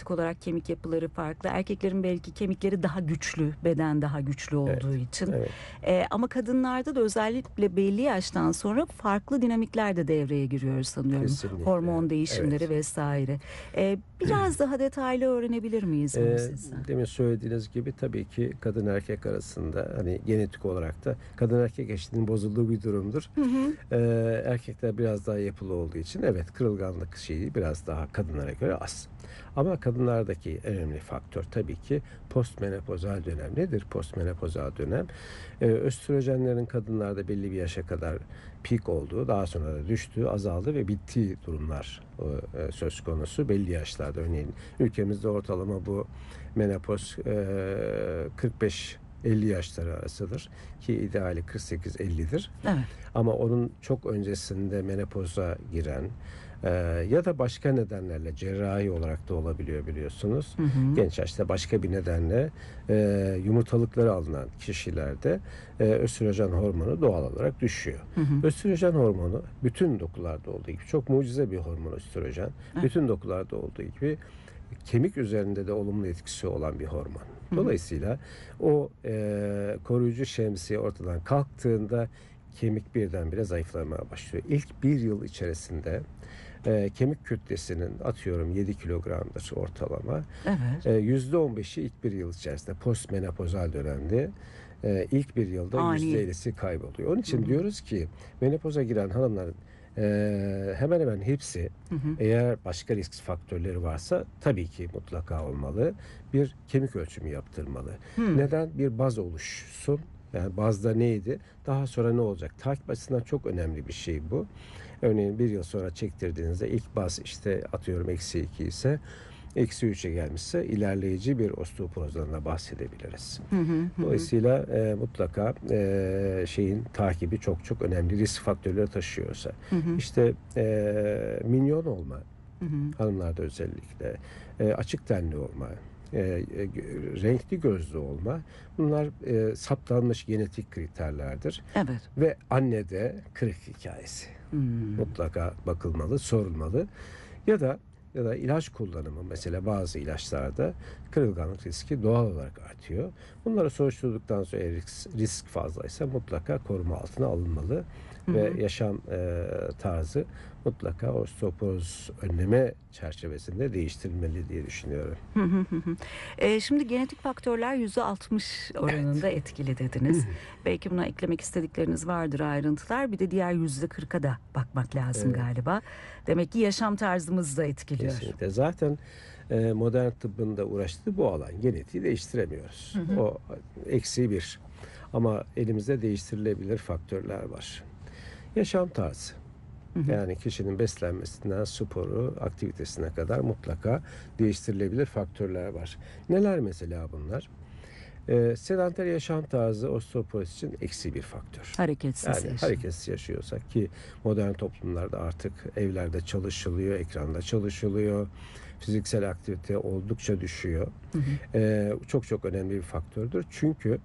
genetik olarak kemik yapıları farklı. Erkeklerin belki kemikleri daha güçlü, beden daha güçlü olduğu için. Evet. Ama kadınlarda da özellikle belli yaştan sonra farklı dinamikler de devreye giriyor sanıyorum. Kesinlikle. Hormon değişimleri Evet. vesaire. Biraz daha detaylı öğrenebilir miyiz bunu sizden? Demin söylediğiniz gibi tabii ki kadın erkek arasında hani genetik olarak da kadın erkek eşitliğinin bozulduğu bir durumdur. Erkekler biraz daha yapılı olduğu için evet, kırılganlık şeyi biraz daha kadınlara göre az. Ama kadınlardaki en önemli faktör tabii ki postmenopozal dönem. Nedir postmenopozal dönem? Östrojenlerin kadınlarda belli bir yaşa kadar peak olduğu, daha sonra da düştüğü, azaldığı ve bittiği durumlar söz konusu belli yaşlarda. Örneğin ülkemizde ortalama bu menopoz 45-50 yaşları arasıdır ki ideali 48-50'dir. Evet. Ama onun çok öncesinde menopoza giren ya da başka nedenlerle cerrahi olarak da olabiliyor biliyorsunuz. Genç yaşta başka bir nedenle yumurtalıkları alınan kişilerde östrojen hormonu doğal olarak düşüyor. Östrojen hormonu bütün dokularda olduğu gibi çok mucize bir hormon östrojen. Bütün dokularda olduğu gibi kemik üzerinde de olumlu etkisi olan bir hormon. Dolayısıyla o koruyucu şemsiye ortadan kalktığında kemik birdenbire zayıflamaya başlıyor. İlk bir yıl içerisinde kemik kütlesinin atıyorum 7 kilogramdır ortalama. Evet. %15'i ilk bir yıl içerisinde postmenopozal dönemde ilk bir yılda Ani. %50'si kayboluyor. Onun için diyoruz ki menopoza giren hanımların hemen hemen hepsi eğer başka risk faktörleri varsa tabii ki mutlaka olmalı. Bir kemik ölçümü yaptırmalı. Neden? Bir baz oluşsun. Yani bazda neydi? Daha sonra ne olacak? Takip açısından çok önemli bir şey bu. Örneğin bir yıl sonra çektirdiğinizde ilk baz işte atıyorum -2 ise -3'e gelmişse ilerleyici bir osteoporozdan da bahsedebiliriz. Dolayısıyla mutlaka şeyin takibi çok çok önemli, risk faktörleri taşıyorsa. İşte minyon olma, hanımlarda özellikle açık tenli olma, renkli gözlü olma, bunlar saptanmış genetik kriterlerdir. Evet. Ve annede kırık hikayesi mutlaka bakılmalı, sorulmalı. Ya da ilaç kullanımı, mesela bazı ilaçlarda kırılganlık riski doğal olarak artıyor. Bunları soruşturduktan sonra risk fazlaysa mutlaka koruma altına alınmalı ve yaşam tarzı mutlaka osteoporoz önleme çerçevesinde değiştirilmeli diye düşünüyorum. Şimdi genetik faktörler %60 oranında etkili dediniz. Belki buna eklemek istedikleriniz vardır, ayrıntılar. Bir de diğer %40'a da bakmak lazım galiba. Demek ki yaşam tarzımız da etkiliyor. Kesinlikle. Zaten modern tıbbın da uğraştığı bu alan. Genetiği değiştiremiyoruz. O -1. Ama elimizde değiştirilebilir faktörler var. Yaşam tarzı. Yani kişinin beslenmesinden sporu, aktivitesine kadar mutlaka değiştirilebilir faktörler var. Neler mesela bunlar? Sedanter yaşam tarzı osteoporoz için eksi bir faktör. Hareketsiz Yani yaşam. hareketsiz yaşıyorsak, ki modern toplumlarda artık evlerde çalışılıyor, ekranda çalışılıyor, fiziksel aktivite oldukça düşüyor. Çok çok önemli bir faktördür. Çünkü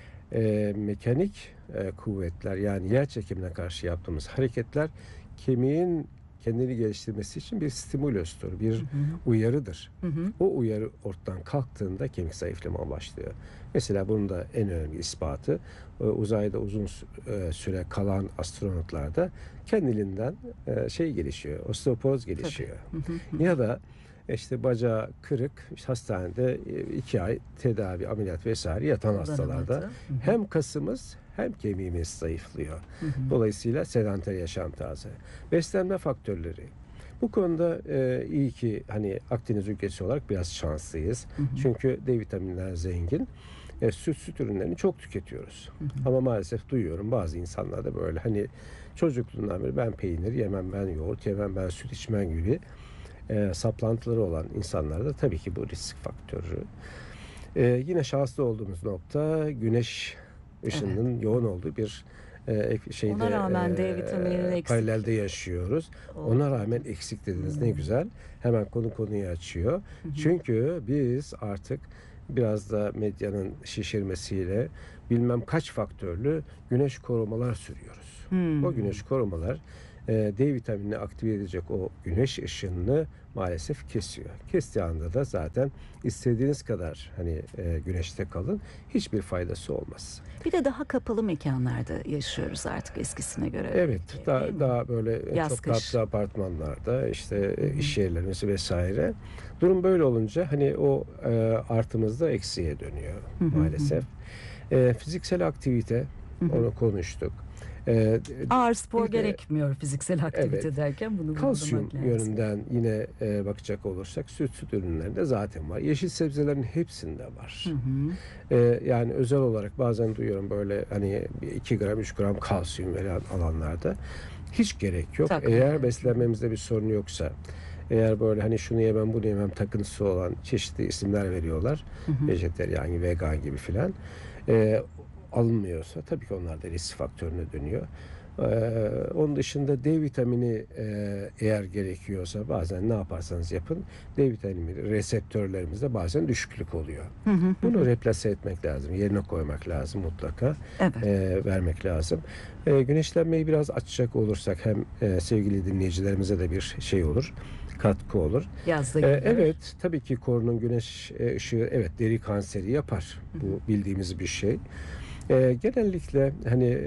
mekanik kuvvetler, yani yer çekimine karşı yaptığımız hareketler kemiğin kendini geliştirmesi için bir stimulöstür, bir uyarıdır. O uyarı ortadan kalktığında kemik zayıflama başlıyor. Mesela bunun da en önemli ispatı uzayda uzun süre kalan astronotlarda kendiliğinden şey gelişiyor, osteoporoz gelişiyor. Ya da işte bacağı kırık, işte hastanede 2 ay tedavi, ameliyat vesaire yatan hastalarda hem kasımız hem kemiğimiz zayıflıyor. Dolayısıyla sedanter yaşam tarzı. Beslenme faktörleri. Bu konuda iyi ki hani Akdeniz ülkesi olarak biraz şanslıyız. Çünkü D vitaminler zengin. Süt ürünlerini çok tüketiyoruz. Ama maalesef duyuyorum bazı insanlarda böyle, hani çocukluğundan beri ben peynir yemem, ben yoğurt yemem, ben süt içmem gibi saplantıları olan insanlarda tabii ki bu risk faktörü. Yine şanslı olduğumuz nokta güneş ışınının yoğun olduğu bir şeyde, Ona rağmen D vitamininin eksik. paralelde yaşıyoruz. Ona rağmen eksik dediniz, ne güzel. Hemen konuyu açıyor. Çünkü biz artık biraz da medyanın şişirmesiyle bilmem kaç faktörlü güneş korumalar sürüyoruz. O güneş korumalar D vitaminini aktive edecek o güneş ışınını maalesef kesiyor. Kestiği anda da zaten istediğiniz kadar hani güneşte kalın, hiçbir faydası olmaz. Bir de daha kapalı mekanlarda yaşıyoruz artık eskisine göre. Evet, Değil mi? daha böyle Yaz, çok kış. katlı apartmanlarda, işte iş yerlerimiz vesaire. Durum böyle olunca hani o artımız da eksiye dönüyor maalesef. Fiziksel aktivite, onu konuştuk. Ağır spor Bir de- gerekmiyor fiziksel aktivite Evet. derken bunu Kalsiyum vurgulamak lazım. yönünden yine bakacak olursak süt ürünlerinde zaten var. Yeşil sebzelerin hepsinde var. Yani özel olarak bazen duyuyorum böyle hani 2 gram 3 gram kalsiyum veren alanlarda hiç gerek yok. Takma. Eğer beslenmemizde bir sorun yoksa, eğer böyle hani şunu yemem bunu yemem takıntısı olan çeşitli isimler veriyorlar. Vejeteryan gibi, vegan gibi filan. Alınmıyorsa tabii ki onlar da risk faktörüne dönüyor. Onun dışında D vitamini eğer gerekiyorsa bazen ne yaparsanız yapın D vitamini reseptörlerimizde bazen düşüklük oluyor. Bunu replase etmek lazım. Yerine koymak lazım mutlaka. Evet. Vermek lazım. Güneşlenmeyi biraz açacak olursak hem sevgili dinleyicilerimize de bir şey olur. Katkı olur. Yazda gelir. Evet, tabii ki korunun güneş ışığı evet deri kanseri yapar. Bu bildiğimiz bir şey. Genellikle hani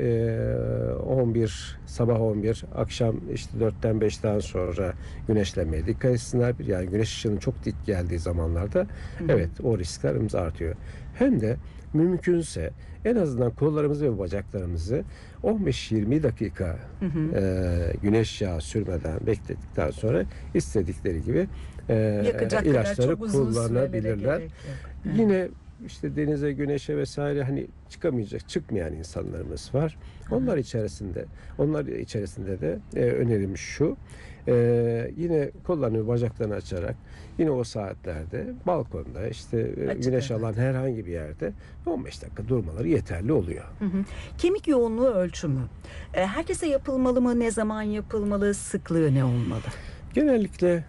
11 sabah 11 akşam işte 4'ten 5'ten sonra güneşlenmeye dikkat etsinler. Yani güneş ışığının çok dik geldiği zamanlarda evet o risklerimiz artıyor. Hem de mümkünse en azından kollarımızı ve bacaklarımızı 15-20 dakika güneş yağı sürmeden beklettikten sonra istedikleri gibi Yakacak kadar ilaçları çok uzun sürelere kullanabilirler. gerek yok. Yine işte denize, güneşe vesaire hani çıkmayan insanlarımız var. Onlar içerisinde de önerim şu. Yine kollarını, bacaklarını açarak yine o saatlerde balkonda işte güneş alan herhangi bir yerde 15 dakika durmaları yeterli oluyor. Kemik yoğunluğu ölçümü. Herkese yapılmalı mı? Ne zaman yapılmalı? Sıklığı ne olmalı? Genellikle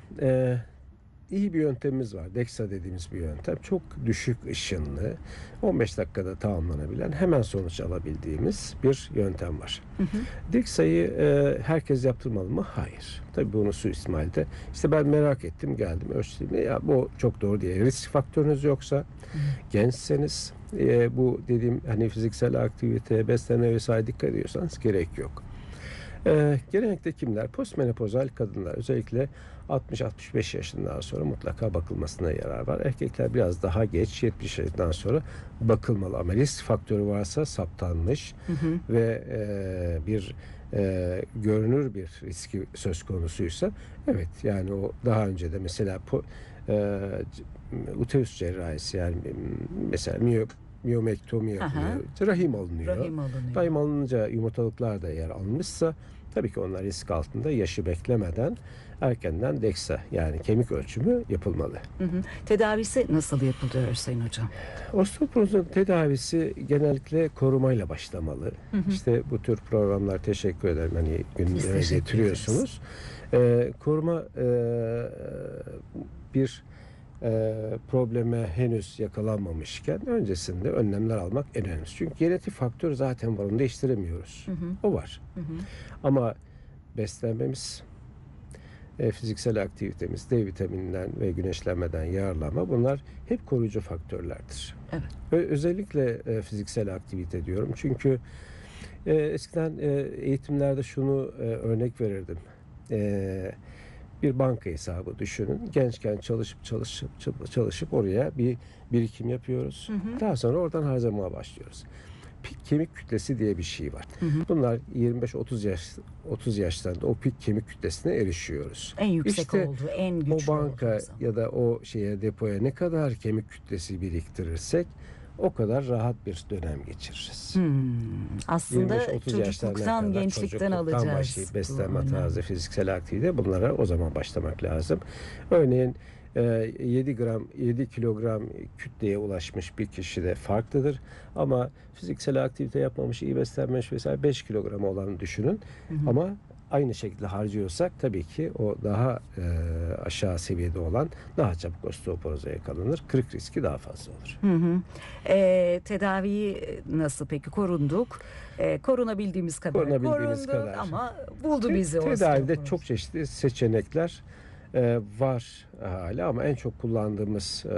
iyi bir yöntemimiz var. DEXA dediğimiz bir yöntem. Çok düşük ışınlı, 15 dakikada tamamlanabilen, hemen sonuç alabildiğimiz bir yöntem var. DEXA'yı herkes yaptırmalı mı? Hayır. Tabii bunu suistimalde. İşte ben merak ettim, geldim, ölçtüm. Ya bu çok doğru değil. Risk faktörünüz yoksa, gençseniz, bu dediğim hani fiziksel aktivite, beslenme vesaire dikkat ediyorsanız gerek yok. Genellikle kimler? Postmenopozal kadınlar, özellikle 60-65 yaşından sonra mutlaka bakılmasına yarar var. Erkekler biraz daha geç, 70 yaşından sonra bakılmalı. Ama risk faktörü varsa saptanmış ve bir görünür bir riski söz konusuysa evet yani o daha önce de mesela uterus cerrahisi yani mesela miyomektomi yapılıyor. Rahim alınıyor. Rahim alınınca yumurtalıklar da eğer alınmışsa tabii ki onlar risk altında, yaşı beklemeden erkenden DEXA yani kemik ölçümü yapılmalı. Tedavisi nasıl yapılıyor Sayın Hocam? Osteoporozun tedavisi genellikle korumayla başlamalı. İşte bu tür programlar, teşekkür ederim hani gündeme getiriyorsunuz. Koruma bir probleme henüz yakalanmamışken öncesinde önlemler almak en önemlisi. Çünkü genetik faktör zaten var, onu değiştiremiyoruz. O var. Ama beslenmemiz, fiziksel aktivitemiz, D vitamininden ve güneşlenmeden yararlanma, bunlar hep koruyucu faktörlerdir. Evet. Özellikle fiziksel aktivite diyorum. Çünkü eskiden eğitimlerde şunu örnek verirdim. Bir banka hesabı düşünün. Gençken çalışıp oraya bir birikim yapıyoruz. Daha sonra oradan harcamaya başlıyoruz. Pik kemik kütlesi diye bir şey var. Bunlar 25-30 yaşlarında o pik kemik kütlesine erişiyoruz. En yüksek işte olduğu, en güçlü o banka olduğu ya da o depoya ne kadar kemik kütlesi biriktirirsek o kadar rahat bir dönem geçiririz. Aslında 25-30 çocukluktan, gençlikten alacağız. Başlayıp beslenme tarzı, fiziksel aktivite, bunlara o zaman başlamak lazım. Örneğin 7 kilogram kütleye ulaşmış bir kişi de farklıdır. Ama fiziksel aktivite yapmamış, iyi beslenmiş vesaire 5 kilogram olanı düşünün. Ama aynı şekilde harcıyorsak tabii ki o daha aşağı seviyede olan daha çabuk osteoporoza yakalanır. Kırık riski daha fazla olur. Hı hı. Tedaviyi nasıl peki? Korunduk. Korunabildiğimiz kadar Korunabildiğimiz korunduk kadar. ama buldu bizi Tedavide osteoporoz. çok çeşitli seçenekler var hala ama en çok kullandığımız